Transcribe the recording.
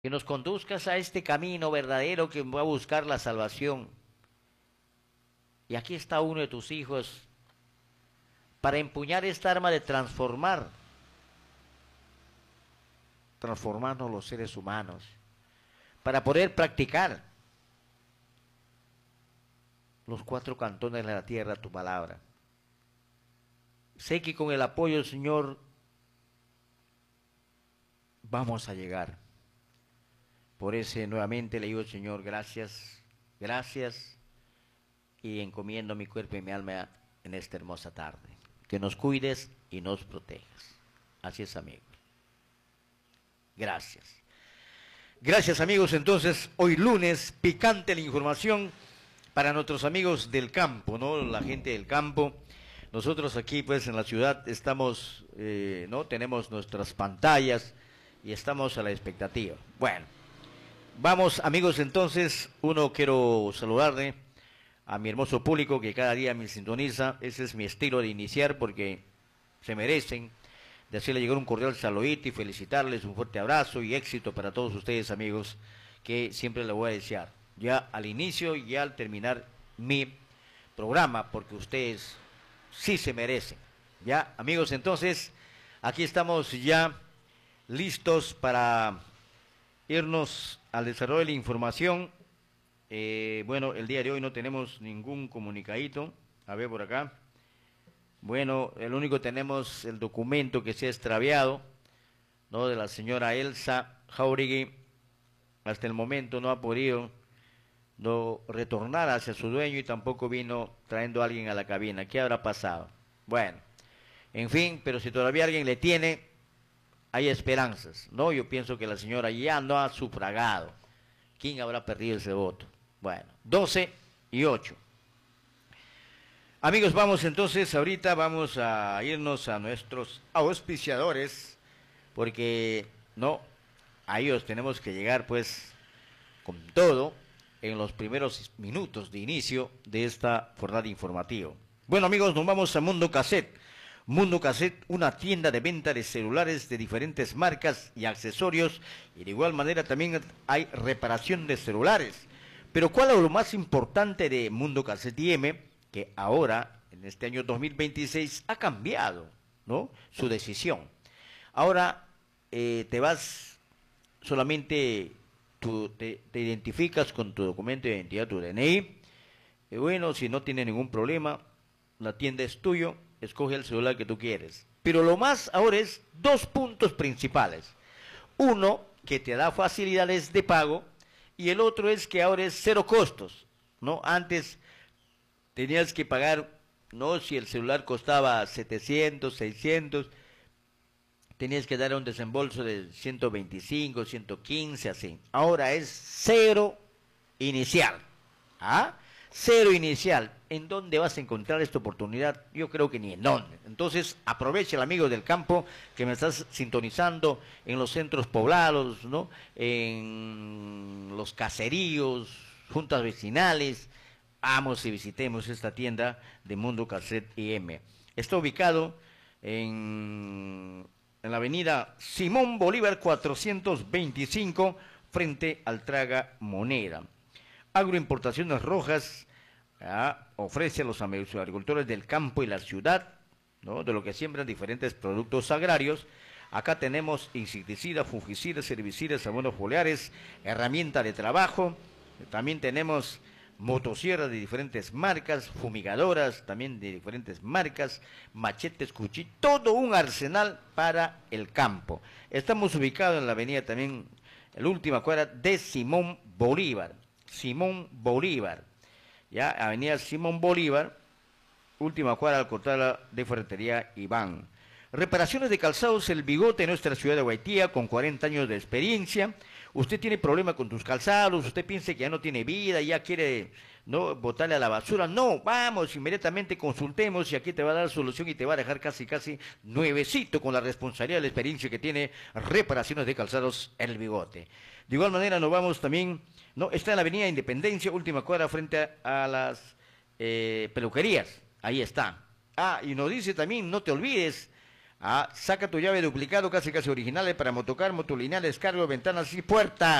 que nos conduzcas a este camino verdadero que va a buscar la salvación. Y aquí está uno de tus hijos para empuñar esta arma de transformarnos los seres humanos, para poder practicar los cuatro cantones de la tierra tu palabra. Sé que con el apoyo, Señor, vamos a llegar. Por eso nuevamente le digo, Señor, gracias, gracias, y encomiendo mi cuerpo y mi alma en esta hermosa tarde. Que nos cuides y nos protejas. Así es, amigos. Gracias. Gracias, amigos. Entonces, hoy lunes, picante la información para nuestros amigos del campo, ¿no? La gente del campo. Nosotros aquí, pues, en la ciudad estamos, ¿no? Tenemos nuestras pantallas y estamos a la expectativa. Bueno, vamos, amigos, entonces, quiero saludarle a mi hermoso público que cada día me sintoniza. Ese es mi estilo de iniciar porque se merecen. De hacerle llegar un cordial saludito y felicitarles, un fuerte abrazo y éxito para todos ustedes, amigos, que siempre les voy a desear, ya al inicio y ya al terminar mi programa, porque ustedes sí se merecen. Ya, amigos, entonces, aquí estamos ya listos para irnos al desarrollo de la información. Bueno, el día de hoy no tenemos ningún comunicadito. A ver por acá. Bueno, el único tenemos el documento que se ha extraviado, ¿no? De la señora Elsa Jauregui. Hasta el momento no ha podido no retornar hacia su dueño y tampoco vino trayendo a alguien a la cabina. ¿Qué habrá pasado? Bueno, en fin, pero si todavía alguien le tiene, hay esperanzas, ¿no? Yo pienso que la señora ya no ha sufragado. ¿Quién habrá perdido ese voto? Bueno, 12:08. Amigos, vamos entonces, ahorita vamos a irnos a nuestros auspiciadores, porque no, a ellos tenemos que llegar pues con todo en los primeros minutos de inicio de esta jornada informativa. Bueno, amigos, nos vamos a Mundo Cassette. Mundo Cassette, una tienda de venta de celulares de diferentes marcas y accesorios, y de igual manera también hay reparación de celulares. Pero ¿cuál es lo más importante de Mundo Cassette IM? Que ahora, en este año 2026, ha cambiado, ¿no? Su decisión. Ahora te vas, solamente te identificas con tu documento de identidad, tu DNI. Bueno, si no tiene ningún problema, la tienda es tuyo, escoge el celular que tú quieres. Pero lo más ahora es dos puntos principales. Uno, que te da facilidades de pago, y el otro es que ahora es cero costos, ¿no? Antes tenías que pagar, no, si el celular costaba 700, 600, tenías que dar un desembolso de 125, 115, así. Ahora es cero inicial. ¿Ah? Cero inicial. ¿En dónde vas a encontrar esta oportunidad? Yo creo que ni en dónde. Entonces, aprovecha el amigo del campo que me estás sintonizando en los centros poblados, ¿no? En los caseríos, juntas vecinales. Vamos y visitemos esta tienda de Mundo Cassette IM. Está ubicado en la avenida Simón Bolívar 425, frente al Traga Moneda. Agroimportaciones Rojas ofrece a los agricultores del campo y la ciudad, ¿no? De lo que siembran diferentes productos agrarios. Acá tenemos insecticidas, fungicidas, herbicidas, abonos foliares, herramienta de trabajo. También tenemos motosierras de diferentes marcas, fumigadoras también de diferentes marcas, machetes, cuchillos, todo un arsenal para el campo. Estamos ubicados en la avenida también, en la última cuadra de Simón Bolívar. Simón Bolívar, ya, avenida Simón Bolívar, última cuadra al cortar de Ferretería Iván. Reparaciones de calzados El Bigote en nuestra ciudad de Guaitía, con 40 años de experiencia. Usted tiene problema con tus calzados, usted piensa que ya no tiene vida, ya quiere, no, botarle a la basura. No, vamos, inmediatamente consultemos y aquí te va a dar solución y te va a dejar casi nuevecito, con la responsabilidad y la experiencia que tiene Reparaciones de Calzados El Bigote. De igual manera nos vamos también, no, está en la avenida Independencia, última cuadra frente a las peluquerías, ahí está. Ah, y nos dice también, no te olvides, Ah, saca tu llave duplicado, casi casi originales para motocar, motolineales, cargo, ventanas y puertas.